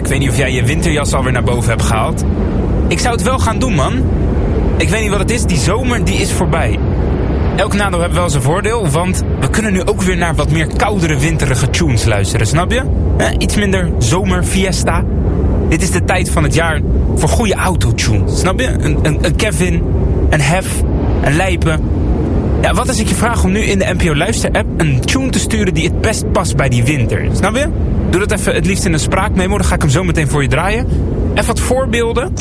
ik weet niet of jij je winterjas alweer naar boven hebt gehaald. Ik zou het wel gaan doen, man. Ik weet niet wat het is, die zomer die is voorbij. Elk nadeel heeft wel zijn voordeel, want we kunnen nu ook weer naar wat meer koudere winterige tunes luisteren, snap je? Iets minder zomerfiesta. Dit is de tijd van het jaar voor goede autotunes, snap je? Een Kevin, een Hef, een Lijpen. Ja, wat als ik je vraag om nu in de NPO Luister app een tune te sturen die het best past bij die winter, snap je? Doe dat even het liefst in een spraakmemo, dan ga ik hem zo meteen voor je draaien. Even wat voorbeelden.